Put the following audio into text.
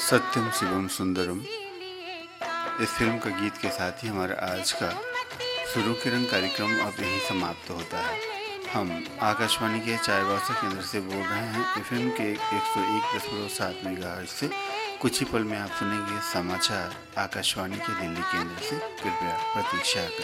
सत्यम शिवम सुंदरम। इस film का गीत के साथ ही हमारा आज का सुरू किरण कार्यक्रम अब यहीं समाप्त होता है। हम आकाशवाणी के चाईबासा केंद्र से बोल रहे हैं। एफएम के 101.7 मेगाहर्ट्ज से कुछ ही पल में आप सुनेंगे समाचार आकाशवाणी के दिल्ली केंद्र से। कृपया प्रतीक्षा करें।